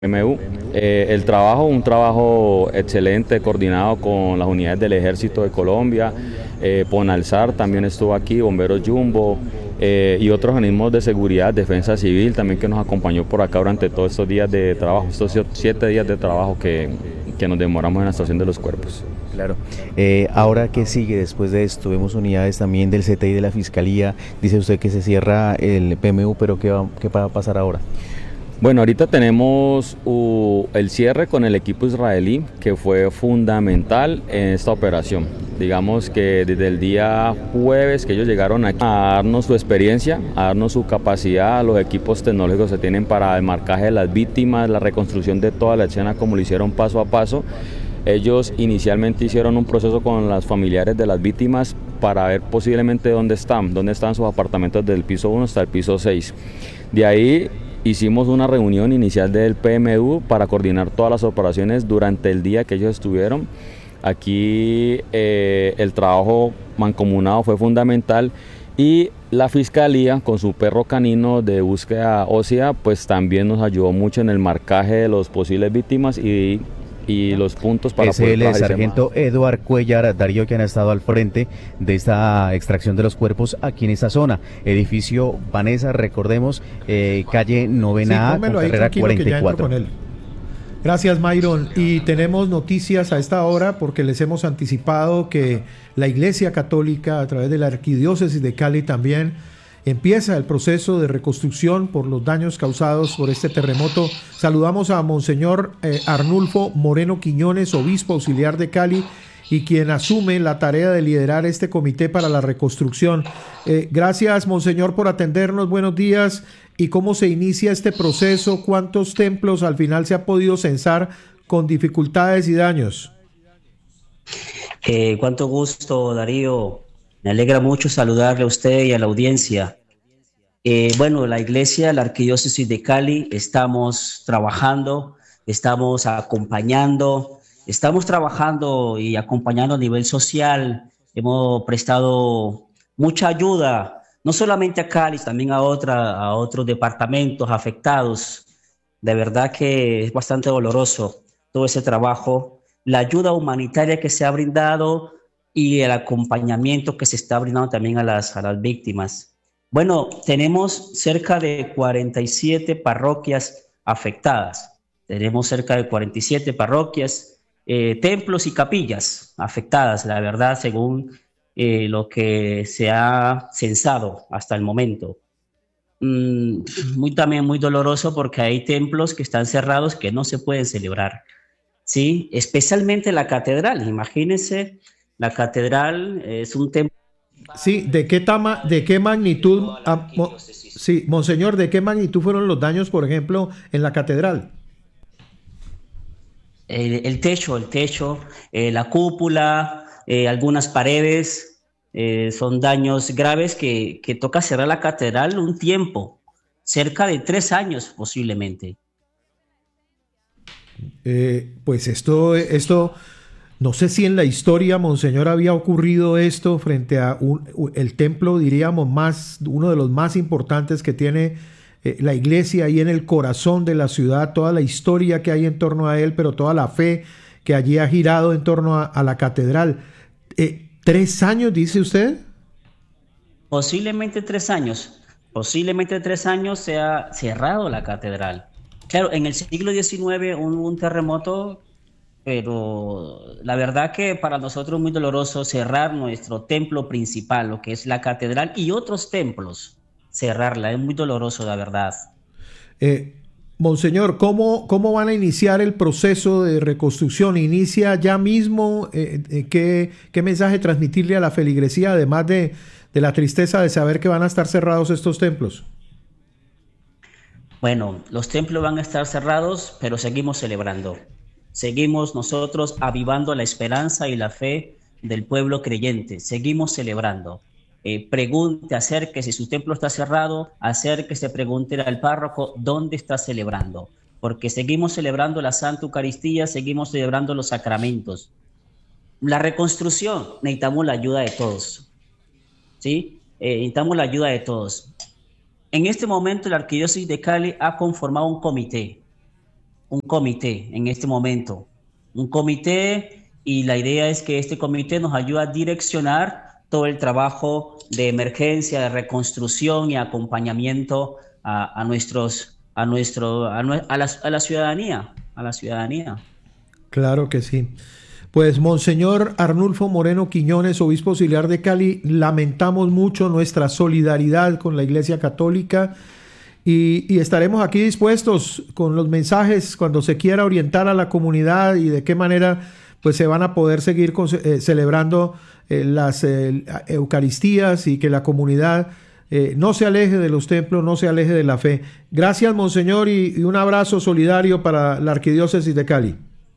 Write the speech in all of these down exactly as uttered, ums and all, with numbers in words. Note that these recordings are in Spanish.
M U. Eh, el trabajo, un trabajo excelente, coordinado con las unidades del Ejército de Colombia, eh, Ponalzar también estuvo aquí, Bomberos Jumbo eh, y otros organismos de seguridad, Defensa Civil también que nos acompañó por acá durante todos estos días de trabajo, estos siete días de trabajo que, que nos demoramos en la estación de los cuerpos. Claro. Eh, ahora, ¿qué sigue después de esto? Vemos unidades también del C T I de la Fiscalía. Dice usted que se cierra el P M U, pero ¿qué va, qué va a pasar ahora? Bueno, ahorita tenemos uh, el cierre con el equipo israelí, que fue fundamental en esta operación. Digamos que desde el día jueves que ellos llegaron aquí a darnos su experiencia, a darnos su capacidad, los equipos tecnológicos que tienen para el marcaje de las víctimas, la reconstrucción de toda la escena como lo hicieron paso a paso. Ellos inicialmente hicieron un proceso con las familiares de las víctimas para ver posiblemente dónde están, dónde están sus apartamentos desde el piso uno hasta el piso seis. De ahí hicimos una reunión inicial del P M U para coordinar todas las operaciones durante el día que ellos estuvieron. Aquí eh, el trabajo mancomunado fue fundamental y la Fiscalía con su perro canino de búsqueda ósea pues también nos ayudó mucho en el marcaje de los posibles víctimas y y los puntos para Es poder el trabajar sargento Eduard Cuellar Darío, quien ha estado al frente de esta extracción de los cuerpos aquí en esta zona. Edificio Vanessa, recordemos, eh, calle Novena A, Sí, con ahí carrera tranquilo que ya entro cuarenta y cuatro. con él. Gracias, Myron. Y tenemos noticias a esta hora porque les hemos anticipado que la Iglesia Católica, a través de la Arquidiócesis de Cali también, empieza el proceso de reconstrucción por los daños causados por este terremoto. Saludamos a Monseñor eh, Arnulfo Moreno Quiñones, obispo auxiliar de Cali, y quien asume la tarea de liderar este comité para la reconstrucción. Eh, gracias, Monseñor, por atendernos. Buenos días. ¿Y cómo se inicia este proceso? ¿Cuántos templos al final se ha podido censar con dificultades y daños? Eh, cuánto gusto, Darío. Me alegra mucho saludarle a usted y a la audiencia. Eh, bueno, la iglesia, la Arquidiócesis de Cali, estamos trabajando, estamos acompañando, estamos trabajando y acompañando a nivel social. Hemos prestado mucha ayuda, no solamente a Cali, también a, otra, a otros departamentos afectados. De verdad que es bastante doloroso todo ese trabajo, la ayuda humanitaria que se ha brindado y el acompañamiento que se está brindando también a las, a las víctimas. Bueno, tenemos cerca de cuarenta y siete parroquias afectadas. Tenemos cerca de cuarenta y siete parroquias, eh, templos y capillas afectadas, la verdad, según eh, lo que se ha censado hasta el momento. Mm, muy también muy doloroso porque hay templos que están cerrados que no se pueden celebrar, ¿sí? Especialmente la catedral. Imagínense, la catedral es un templo. Sí, ¿de qué tama, de qué magnitud, ah, mo, sí, Monseñor, de qué magnitud fueron los daños, por ejemplo, en la catedral? El, el techo, el techo, eh, la cúpula, eh, algunas paredes, eh, son daños graves que, que toca cerrar la catedral un tiempo, cerca de tres años posiblemente. Eh, pues esto, esto, no sé si en la historia, Monseñor, había ocurrido esto frente a un, el templo, diríamos, más, uno de los más importantes que tiene eh, la iglesia ahí en el corazón de la ciudad, toda la historia que hay en torno a él, pero toda la fe que allí ha girado en torno a, a la catedral. Eh, ¿Tres años, dice usted? Posiblemente tres años, posiblemente tres años se ha cerrado la catedral. Claro, en el siglo diecinueve hubo un terremoto, pero la verdad que para nosotros es muy doloroso cerrar nuestro templo principal, lo que es la catedral, y otros templos, cerrarla, es muy doloroso, la verdad. Eh, Monseñor, ¿cómo, ¿cómo van a iniciar el proceso de reconstrucción? ¿Inicia ya mismo? Eh, eh, ¿qué, ¿Qué mensaje transmitirle a la feligresía, además de, de la tristeza de saber que van a estar cerrados estos templos? Bueno, los templos van a estar cerrados, pero seguimos celebrando. Seguimos nosotros avivando la esperanza y la fe del pueblo creyente. Seguimos celebrando. Eh, pregunte, acérquese, si su templo está cerrado, acérquese, pregunte al párroco dónde está celebrando. Porque seguimos celebrando la Santa Eucaristía, seguimos celebrando los sacramentos. La reconstrucción, necesitamos la ayuda de todos, ¿sí? Eh, necesitamos la ayuda de todos. En este momento la Arquidiócesis de Cali ha conformado un comité, un comité en este momento, un comité, y la idea es que este comité nos ayude a direccionar todo el trabajo de emergencia, de reconstrucción y acompañamiento a, a nuestros, a nuestro, a, a, la, a la ciudadanía, a la ciudadanía. Claro que sí. Pues Monseñor Arnulfo Moreno Quiñones, obispo auxiliar de Cali, lamentamos mucho nuestra solidaridad con la Iglesia Católica y, y estaremos aquí dispuestos con los mensajes cuando se quiera orientar a la comunidad y de qué manera pues se van a poder seguir con, eh, celebrando eh, las eh, Eucaristías y que la comunidad eh, no se aleje de los templos, no se aleje de la fe. Gracias, Monseñor, y, y un abrazo solidario para la Arquidiócesis de Cali.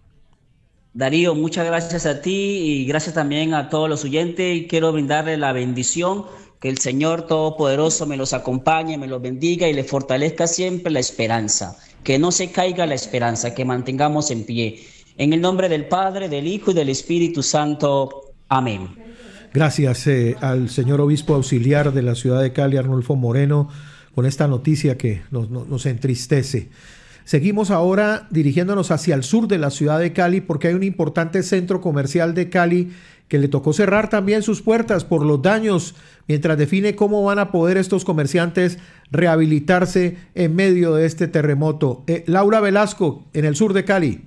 Darío, muchas gracias a ti y gracias también a todos los oyentes, y quiero brindarle la bendición, que el Señor Todopoderoso me los acompañe, me los bendiga y le fortalezca siempre la esperanza, que no se caiga la esperanza, que mantengamos en pie. En el nombre del Padre, del Hijo y del Espíritu Santo. Amén. Gracias eh, al señor obispo auxiliar de la ciudad de Cali, Arnulfo Moreno, con esta noticia que nos, nos, nos entristece. Seguimos ahora dirigiéndonos hacia el sur de la ciudad de Cali, porque hay un importante centro comercial de Cali que le tocó cerrar también sus puertas por los daños, mientras define cómo van a poder estos comerciantes rehabilitarse en medio de este terremoto. Eh, Laura Velasco, en el sur de Cali.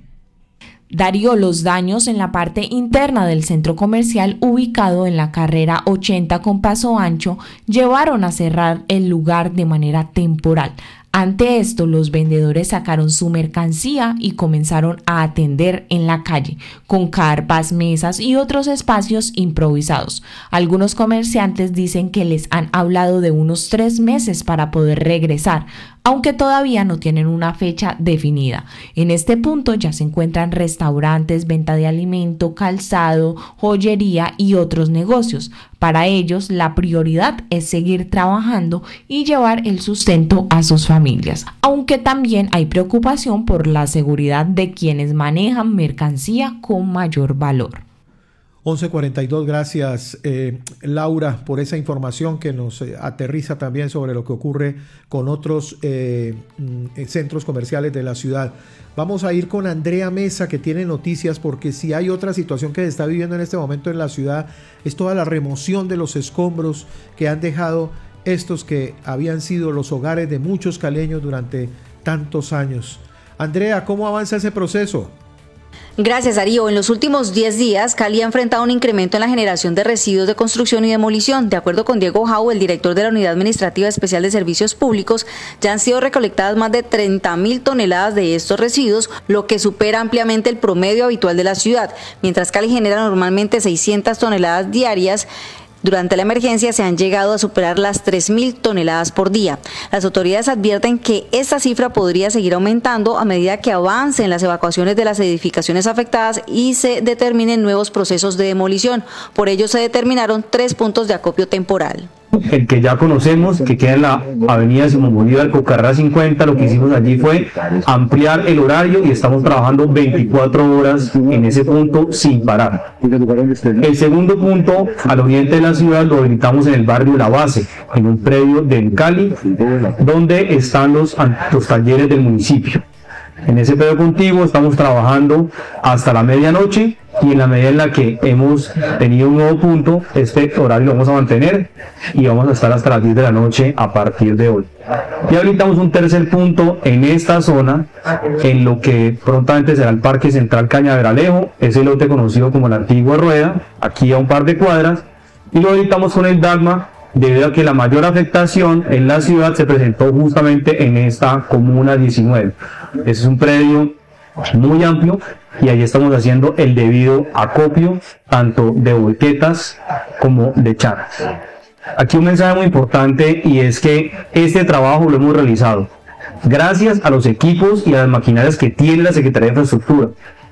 Darío, los daños en la parte interna del centro comercial ubicado en la carrera ochenta con Paso Ancho llevaron a cerrar el lugar de manera temporal. Ante esto, los vendedores sacaron su mercancía y comenzaron a atender en la calle, con carpas, mesas y otros espacios improvisados. Algunos comerciantes dicen que les han hablado de unos tres meses para poder regresar, aunque todavía no tienen una fecha definida. En este punto ya se encuentran restaurantes, venta de alimento, calzado, joyería y otros negocios. Para ellos, la prioridad es seguir trabajando y llevar el sustento a sus familias, aunque también hay preocupación por la seguridad de quienes manejan mercancía con mayor valor. once cuarenta y dos, gracias eh, Laura por esa información que nos eh, aterriza también sobre lo que ocurre con otros eh, centros comerciales de la ciudad. Vamos a ir con Andrea Mesa, que tiene noticias, porque si hay otra situación que se está viviendo en este momento en la ciudad es toda la remoción de los escombros que han dejado estos que habían sido los hogares de muchos caleños durante tantos años. Andrea, ¿cómo avanza ese proceso? Gracias, Darío. En los últimos diez días, Cali ha enfrentado un incremento en la generación de residuos de construcción y demolición. De acuerdo con Diego Jau, el director de la Unidad Administrativa Especial de Servicios Públicos, ya han sido recolectadas más de treinta mil toneladas de estos residuos, lo que supera ampliamente el promedio habitual de la ciudad. Mientras Cali genera normalmente seiscientas toneladas diarias, durante la emergencia se han llegado a superar las tres mil toneladas por día. Las autoridades advierten que esta cifra podría seguir aumentando a medida que avancen las evacuaciones de las edificaciones afectadas y se determinen nuevos procesos de demolición. Por ello se determinaron tres puntos de acopio temporal. El que ya conocemos, que queda en la avenida Simón Bolívar con carrera cincuenta, lo que hicimos allí fue ampliar el horario y estamos trabajando veinticuatro horas en ese punto sin parar. El segundo punto, al oriente de la ciudad, lo habilitamos en el barrio La Base, en un predio del Cali, donde están los, los talleres del municipio. En ese predio contiguo estamos trabajando hasta la medianoche, y en la medida en la que hemos tenido un nuevo punto, este horario lo vamos a mantener y vamos a estar hasta las diez de la noche a partir de hoy. Y habilitamos un tercer punto en esta zona, en lo que prontamente será el Parque Central Cañaveralejo, ese lote conocido como la Antigua Rueda, aquí a un par de cuadras, y lo habilitamos con el Dagma, debido a que la mayor afectación en la ciudad se presentó justamente en esta comuna diecinueve. Ese es un predio muy amplio y ahí estamos haciendo el debido acopio tanto de volquetas como de charas. Aquí un mensaje muy importante, y es que este trabajo lo hemos realizado gracias a los equipos y a las maquinarias que tiene la Secretaría de Infraestructura.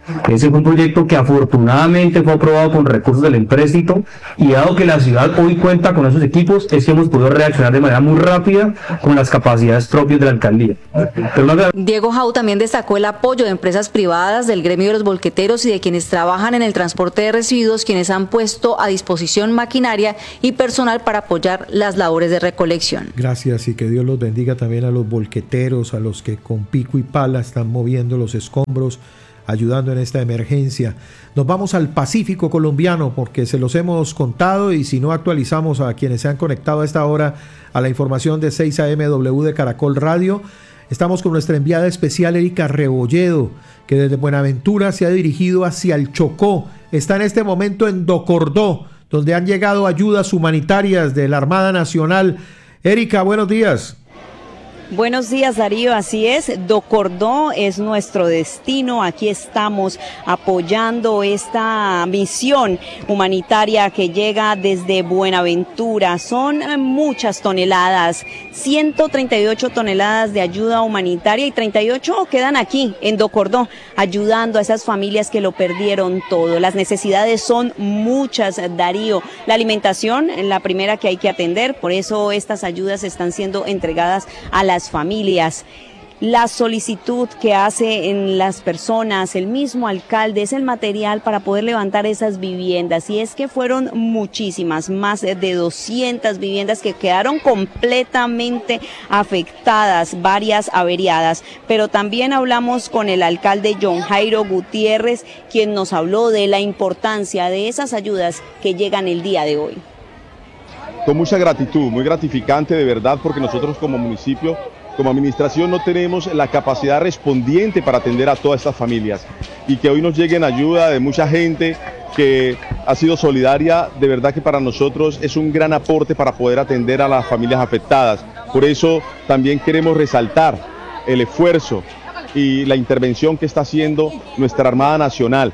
Ese fue un proyecto que afortunadamente fue aprobado con recursos del empréstito, y dado que la ciudad hoy cuenta con esos equipos, es que hemos podido reaccionar de manera muy rápida con las capacidades propias de la alcaldía. Pero una... Diego Jau también destacó el apoyo de empresas privadas, del gremio de los volqueteros y de quienes trabajan en el transporte de residuos, quienes han puesto a disposición maquinaria y personal para apoyar las labores de recolección. Gracias, y que Dios los bendiga también a los volqueteros, a los que con pico y pala están moviendo los escombros, ayudando en esta emergencia. Nos vamos al Pacífico colombiano porque se los hemos contado, y si no, actualizamos a quienes se han conectado a esta hora a la información de seis A M W de Caracol Radio. Estamos con nuestra enviada especial Erika Rebolledo, que desde Buenaventura se ha dirigido hacia el Chocó. Está en este momento en Docordó, donde han llegado ayudas humanitarias de la Armada Nacional. Erika, buenos días. Buenos días, Darío, así es, Docordó es nuestro destino. Aquí estamos apoyando esta misión humanitaria que llega desde Buenaventura. Son muchas toneladas, ciento treinta y ocho toneladas de ayuda humanitaria, y treinta y ocho quedan aquí en Docordó, ayudando a esas familias que lo perdieron todo. Las necesidades son muchas, Darío. La alimentación, la primera que hay que atender, por eso estas ayudas están siendo entregadas a la las familias. La solicitud que hacen las personas, el mismo alcalde, es el material para poder levantar esas viviendas, y es que fueron muchísimas, más de doscientas viviendas que quedaron completamente afectadas, varias averiadas. Pero también hablamos con el alcalde John Jairo Gutiérrez, quien nos habló de la importancia de esas ayudas que llegan el día de hoy. Con mucha gratitud, muy gratificante de verdad, porque nosotros como municipio, como administración, no tenemos la capacidad respondiente para atender a todas estas familias, y que hoy nos lleguen ayuda de mucha gente que ha sido solidaria, de verdad que para nosotros es un gran aporte para poder atender a las familias afectadas. Por eso también queremos resaltar el esfuerzo y la intervención que está haciendo nuestra Armada Nacional.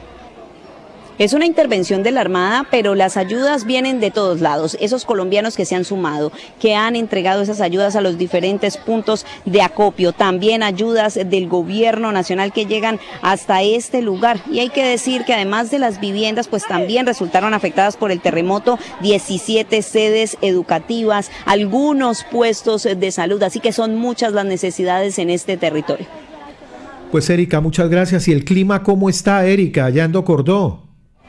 Es una intervención de la Armada, pero las ayudas vienen de todos lados. Esos colombianos que se han sumado, que han entregado esas ayudas a los diferentes puntos de acopio. También ayudas del gobierno nacional que llegan hasta este lugar. Y hay que decir que además de las viviendas, pues también resultaron afectadas por el terremoto diecisiete sedes educativas, algunos puestos de salud. Así que son muchas las necesidades en este territorio. Pues Erika, muchas gracias. ¿Y el clima cómo está, Erika, allá en Docordó?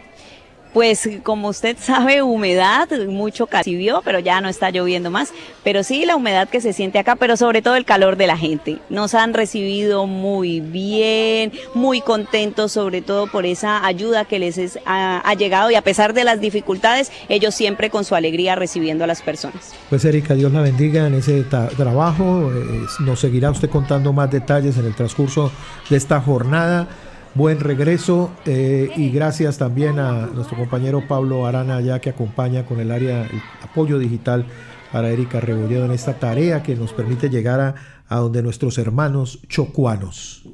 Pues como usted sabe, humedad, mucho calivió, pero ya no está lloviendo más, pero sí la humedad que se siente acá, pero sobre todo el calor de la gente. Nos han recibido muy bien, muy contentos, sobre todo por esa ayuda que les es, ha, ha llegado, y a pesar de las dificultades, ellos siempre con su alegría recibiendo a las personas. Pues Erika, Dios la bendiga en ese ta- trabajo, eh, nos seguirá usted contando más detalles en el transcurso de esta jornada. Buen regreso, eh, y gracias también a nuestro compañero Pablo Arana, ya que acompaña con el área, el apoyo digital para Erika Rebolledo en esta tarea que nos permite llegar a, a donde nuestros hermanos chocuanos.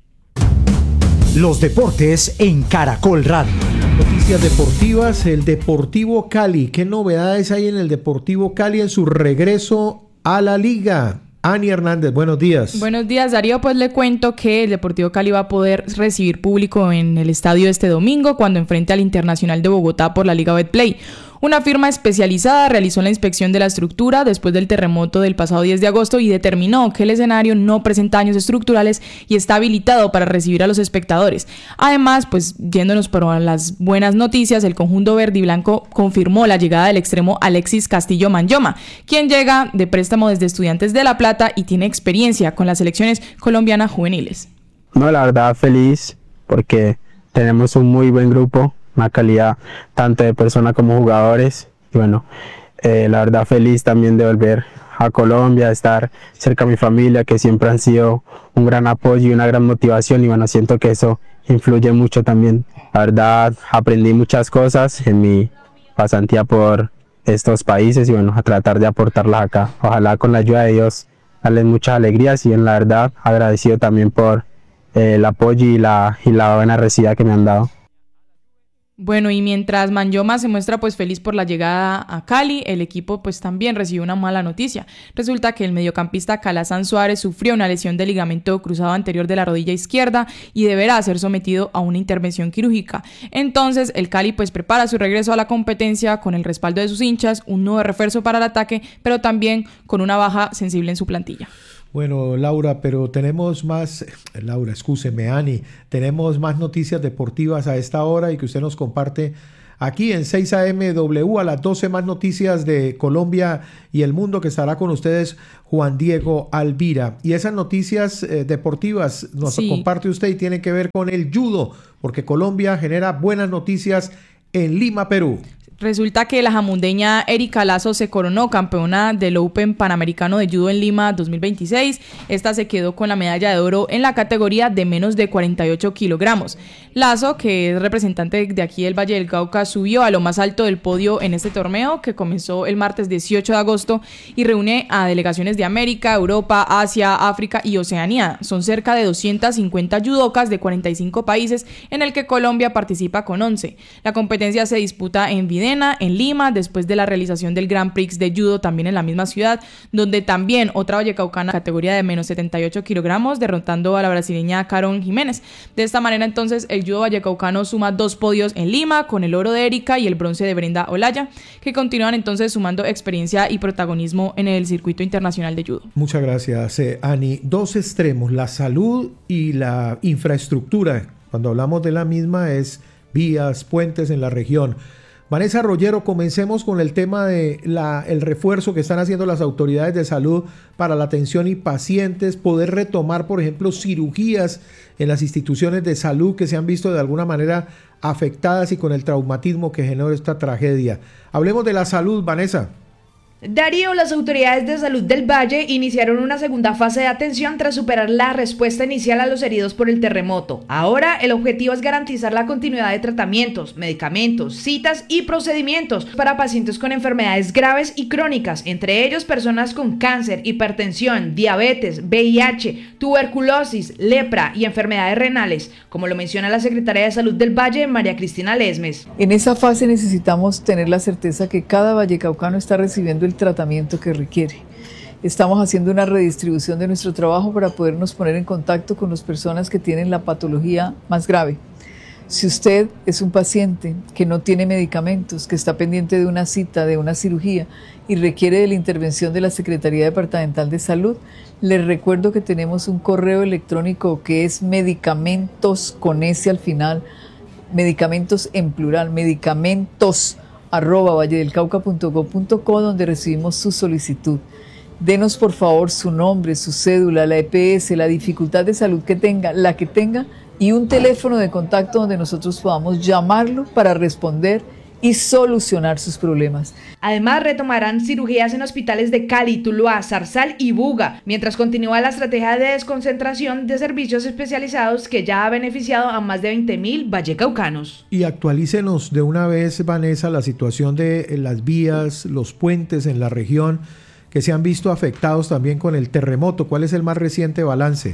Los deportes en Caracol Radio. Noticias deportivas, el Deportivo Cali. ¿Qué novedades hay en el Deportivo Cali en su regreso a la liga? Ani Hernández, buenos días. Buenos días, Darío. Pues le cuento que el Deportivo Cali va a poder recibir público en el estadio este domingo cuando enfrente al Internacional de Bogotá por la Liga Betplay. Una firma especializada realizó la inspección de la estructura después del terremoto del pasado diez de agosto y determinó que el escenario no presenta daños estructurales y está habilitado para recibir a los espectadores. Además, pues yéndonos para las buenas noticias, el conjunto verde y blanco confirmó la llegada del extremo Alexis Castillo Manyoma, quien llega de préstamo desde Estudiantes de La Plata y tiene experiencia con las selecciones colombianas juveniles. No, la verdad feliz porque tenemos un muy buen grupo, una calidad tanto de personas como jugadores, y bueno, eh, la verdad feliz también de volver a Colombia, de estar cerca de mi familia, que siempre han sido un gran apoyo y una gran motivación, y bueno, siento que eso influye mucho también. La verdad aprendí muchas cosas en mi pasantía por estos países y bueno, a tratar de aportarlas acá. Ojalá con la ayuda de Dios darles muchas alegrías, y en la verdad agradecido también por eh, el apoyo y la, y la buena recibida que me han dado. Bueno, y mientras Manyoma se muestra pues feliz por la llegada a Cali, el equipo pues también recibió una mala noticia. Resulta que el mediocampista Calasan Suárez sufrió una lesión de ligamento cruzado anterior de la rodilla izquierda y deberá ser sometido a una intervención quirúrgica. Entonces el Cali pues prepara su regreso a la competencia con el respaldo de sus hinchas, un nuevo refuerzo para el ataque, pero también con una baja sensible en su plantilla. Bueno, Laura, pero tenemos más, Laura, excúseme, Ani, tenemos más noticias deportivas a esta hora y que usted nos comparte aquí en seis A M W a las doce, más noticias de Colombia y el mundo, que estará con ustedes Juan Diego Alvira. Y esas noticias eh, deportivas nos sí. comparte usted y tienen que ver con el judo, porque Colombia genera buenas noticias en Lima, Perú. Resulta que la jamundeña Erika Lazo se coronó campeona del Open Panamericano de Judo en Lima dos mil veintiséis. Esta se quedó con la medalla de oro en la categoría de menos de cuarenta y ocho kilogramos. Lazo, que es representante de aquí del Valle del Cauca, subió a lo más alto del podio en este torneo, que comenzó el martes dieciocho de agosto y reúne a delegaciones de América, Europa, Asia, África y Oceanía. Son cerca de doscientas cincuenta judocas de cuarenta y cinco países, en el que Colombia participa con once. La competencia se disputa en Videna, en Lima, después de la realización del Grand Prix de Judo también en la misma ciudad, donde también otra vallecaucana categoría de menos setenta y ocho kilogramos, derrotando a la brasileña Caron Jiménez. De esta manera entonces el judo vallecaucano suma dos podios en Lima, con el oro de Erika y el bronce de Brenda Olaya, que continúan entonces sumando experiencia y protagonismo en el circuito internacional de judo. Muchas gracias, eh, Ani. Dos extremos, la salud y la infraestructura. Cuando hablamos de la misma es vías, puentes en la región. Vanessa Rollero, comencemos con el tema de la, el refuerzo que están haciendo las autoridades de salud para la atención y pacientes, poder retomar, por ejemplo, cirugías en las instituciones de salud que se han visto de alguna manera afectadas y con el traumatismo que generó esta tragedia. Hablemos de la salud, Vanessa. Darío, las autoridades de salud del Valle iniciaron una segunda fase de atención tras superar la respuesta inicial a los heridos por el terremoto. Ahora, el objetivo es garantizar la continuidad de tratamientos, medicamentos, citas y procedimientos para pacientes con enfermedades graves y crónicas, entre ellos personas con cáncer, hipertensión, diabetes, V I H, tuberculosis, lepra y enfermedades renales, como lo menciona la secretaria de Salud del Valle, María Cristina Lesmes. En esa fase necesitamos tener la certeza que cada vallecaucano está recibiendo el tratamiento que requiere. Estamos haciendo una redistribución de nuestro trabajo para podernos poner en contacto con las personas que tienen la patología más grave. Si usted es un paciente que no tiene medicamentos, que está pendiente de una cita, de una cirugía y requiere de la intervención de la Secretaría Departamental de Salud, les recuerdo que tenemos un correo electrónico que es medicamentos con S al final, medicamentos en plural, medicamentos arroba valledelcauca punto gob punto co, donde recibimos su solicitud. Denos por favor su nombre, su cédula, la E P S, la dificultad de salud que tenga, la que tenga, y un teléfono de contacto donde nosotros podamos llamarlo para responder y solucionar sus problemas. Además, retomarán cirugías en hospitales de Cali, Tuluá, Zarzal y Buga, mientras continúa la estrategia de desconcentración de servicios especializados que ya ha beneficiado a más de veinte mil vallecaucanos. Y actualícenos de una vez, Vanessa, la situación de las vías, los puentes en la región que se han visto afectados también con el terremoto. ¿Cuál es el más reciente balance?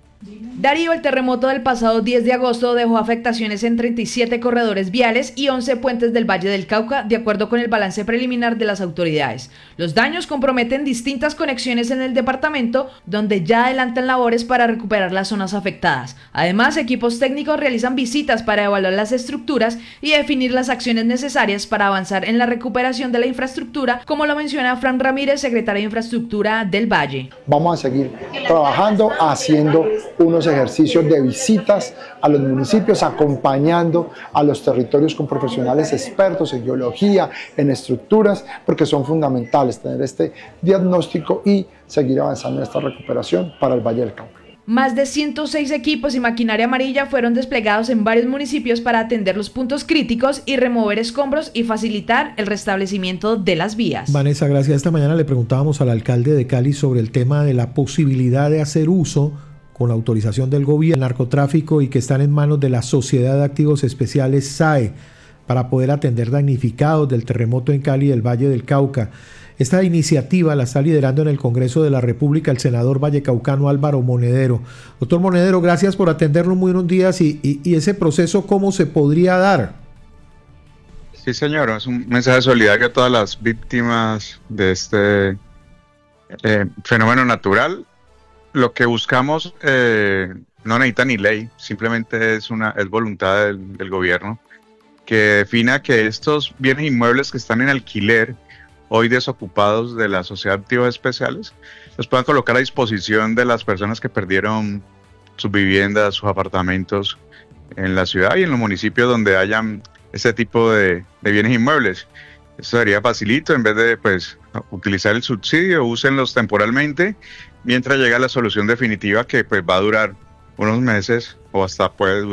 Darío, el terremoto del pasado diez de agosto dejó afectaciones en treinta y siete corredores viales y once puentes del Valle del Cauca, de acuerdo con el balance preliminar de las autoridades. Los daños comprometen distintas conexiones en el departamento, donde ya adelantan labores para recuperar las zonas afectadas. Además, equipos técnicos realizan visitas para evaluar las estructuras y definir las acciones necesarias para avanzar en la recuperación de la infraestructura, como lo menciona Fran Ramírez, secretario de Infraestructura del Valle. Vamos a seguir trabajando, haciendo unos ejercicios de visitas a los municipios, acompañando a los territorios con profesionales expertos en geología, en estructuras, porque son fundamentales tener este diagnóstico y seguir avanzando en esta recuperación para el Valle del Cauca. Más de ciento seis equipos y maquinaria amarilla fueron desplegados en varios municipios para atender los puntos críticos y remover escombros y facilitar el restablecimiento de las vías. Vanessa, gracias. Esta mañana le preguntábamos al alcalde de Cali sobre el tema de la posibilidad de hacer uso con la autorización del gobierno, el narcotráfico, y que están en manos de la Sociedad de Activos Especiales S A E para poder atender damnificados del terremoto en Cali y el Valle del Cauca. Esta iniciativa la está liderando en el Congreso de la República el senador vallecaucano Álvaro Monedero. Doctor Monedero, gracias por atendernos muy buenos días y, y, y ese proceso, ¿cómo se podría dar? Sí, señor, es un mensaje solidario a todas las víctimas de este eh, fenómeno natural. Lo que buscamos eh, no necesita ni ley, simplemente es una es voluntad del, del gobierno que defina que estos bienes inmuebles que están en alquiler, hoy desocupados de la Sociedad de Activos Especiales, los puedan colocar a disposición de las personas que perdieron sus viviendas, sus apartamentos en la ciudad y en los municipios donde hayan este tipo de, de bienes inmuebles. Esto sería facilito, en vez de pues utilizar el subsidio, úsenlos temporalmente mientras llega la solución definitiva que pues va a durar unos meses o hasta puede durar